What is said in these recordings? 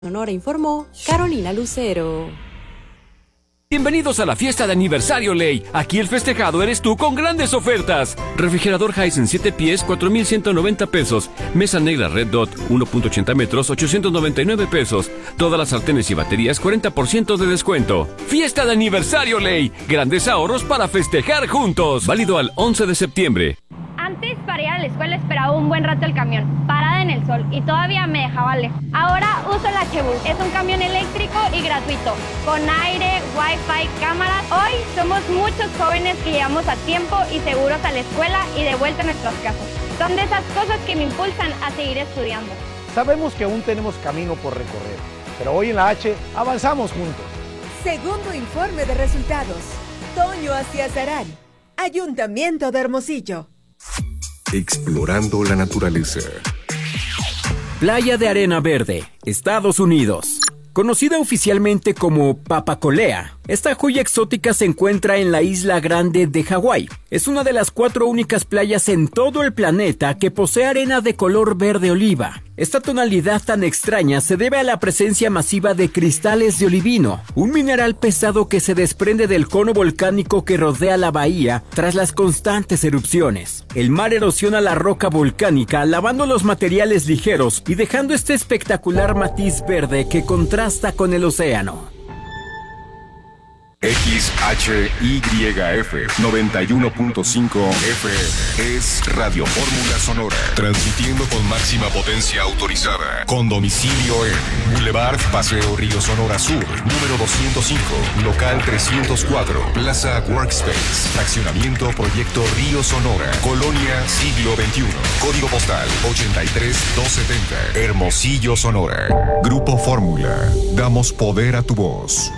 Sonora informó Carolina Lucero. Bienvenidos a la fiesta de aniversario Ley. Aquí el festejado eres tú con grandes ofertas. Refrigerador Hisense 7 pies, 4,190 pesos. Mesa negra Red Dot, 1.80 metros, 899 pesos. Todas las sartenes y baterías, 40% de descuento. Fiesta de aniversario Ley. Grandes ahorros para festejar juntos. Válido al 11 de septiembre. Antes, para ir a la escuela esperaba un buen rato el camión, parada en el sol, y todavía me dejaba lejos. Ahora uso el H-Bus. Es un camión eléctrico y gratuito, con aire, wifi, cámaras. Hoy somos muchos jóvenes que llegamos a tiempo y seguros a la escuela y de vuelta a nuestras casas. Son de esas cosas que me impulsan a seguir estudiando. Sabemos que aún tenemos camino por recorrer, pero hoy en la H avanzamos juntos. Segundo informe de resultados. Toño Aciazarán, Ayuntamiento de Hermosillo. Explorando la naturaleza. Playa de Arena Verde, Estados Unidos. Conocida oficialmente como Papacolea, esta joya exótica se encuentra en la Isla Grande de Hawái. Es una de las 4 únicas playas en todo el planeta que posee arena de color verde oliva. Esta tonalidad tan extraña se debe a la presencia masiva de cristales de olivino, un mineral pesado que se desprende del cono volcánico que rodea la bahía tras las constantes erupciones. El mar erosiona la roca volcánica, lavando los materiales ligeros y dejando este espectacular matiz verde que contrasta con el océano. XHYF 91.5 FM es Radio Fórmula Sonora, transmitiendo con máxima potencia autorizada, con domicilio en Boulevard Paseo Río Sonora Sur, número 205, local 304, Plaza Workspace, fraccionamiento Proyecto Río Sonora, Colonia Siglo XXI, código postal 83270, Hermosillo, Sonora. Grupo Fórmula, damos poder a tu voz.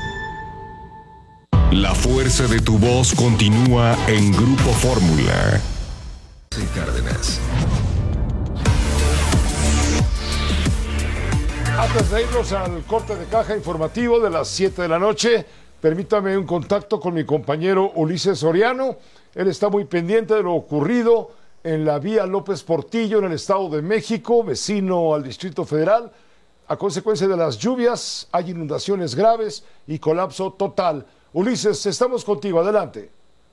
La fuerza de tu voz continúa en Grupo Fórmula. Cárdenas. Antes de irnos al corte de caja informativo de las 7 de la noche, permítame un contacto con mi compañero Ulises Soriano. Él está muy pendiente de lo ocurrido en la vía López Portillo en el Estado de México, vecino al Distrito Federal. A consecuencia de las lluvias, hay inundaciones graves y colapso total. Ulises, estamos contigo, adelante.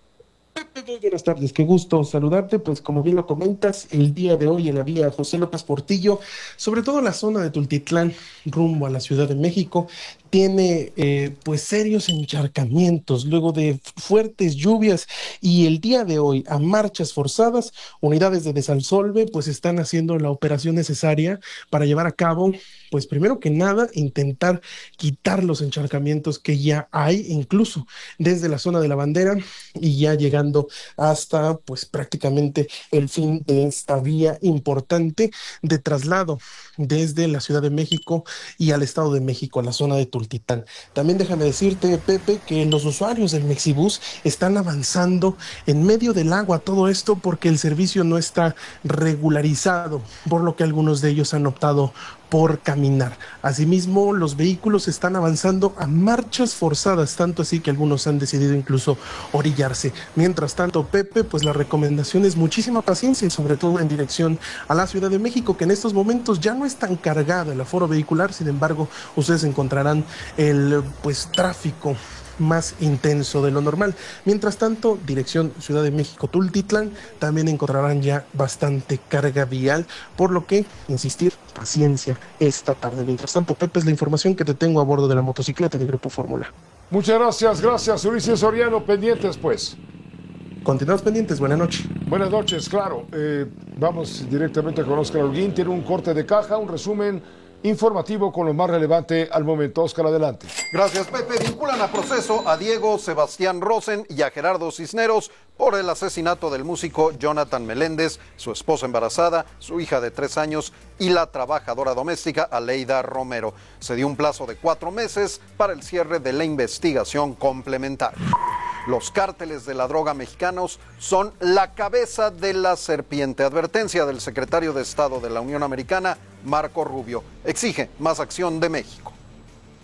Muy buenas tardes, qué gusto saludarte. Pues como bien lo comentas, el día de hoy en la vía José López Portillo, sobre todo la zona de Tultitlán rumbo a la Ciudad de México, tiene pues serios encharcamientos luego de fuertes lluvias, y el día de hoy a marchas forzadas, unidades de Desalsolve pues están haciendo la operación necesaria para llevar a cabo, pues primero que nada, intentar quitar los encharcamientos que ya hay, incluso desde la zona de la Bandera y ya llegando hasta pues prácticamente el fin de esta vía importante de traslado desde la Ciudad de México y al Estado de México, a la zona de Tultitlán. También déjame decirte, Pepe, que los usuarios del Mexibus están avanzando en medio del agua, todo esto porque el servicio no está regularizado, por lo que algunos de ellos han optado por caminar. Asimismo, los vehículos están avanzando a marchas forzadas, tanto así que algunos han decidido incluso orillarse. Mientras tanto, Pepe, pues la recomendación es muchísima paciencia, sobre todo en dirección a la Ciudad de México, que en estos momentos ya no es tan cargada el aforo vehicular. Sin embargo, ustedes encontrarán el tráfico más intenso de lo normal. Mientras tanto, dirección Ciudad de México Tultitlán, también encontrarán ya bastante carga vial, por lo que insistir, paciencia esta tarde. Mientras tanto, Pepe, es la información que te tengo a bordo de la motocicleta de Grupo Fórmula. Muchas gracias Ulises Soriano, pendientes pues. Continuamos pendientes, buenas noches. Buenas noches, claro. Vamos directamente con Óscar Holguín, tiene un corte de caja, un resumen informativo con lo más relevante al momento. Óscar, adelante. Gracias, Pepe. Vinculan a proceso a Diego Sebastián Rosen y a Gerardo Cisneros por el asesinato del músico Jonathan Meléndez, su esposa embarazada, su hija de 3 años y la trabajadora doméstica Aleida Romero. Se dio un plazo de 4 meses para el cierre de la investigación complementaria. Los cárteles de la droga mexicanos son la cabeza de la serpiente. Advertencia del secretario de Estado de la Unión Americana, Marco Rubio. Exige más acción de México.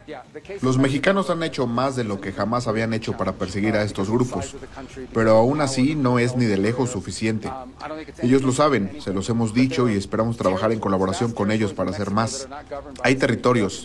Los mexicanos han hecho más de lo que jamás habían hecho para perseguir a estos grupos, pero aún así no es ni de lejos suficiente. Ellos lo saben, se los hemos dicho y esperamos trabajar en colaboración con ellos para hacer más. Hay territorios,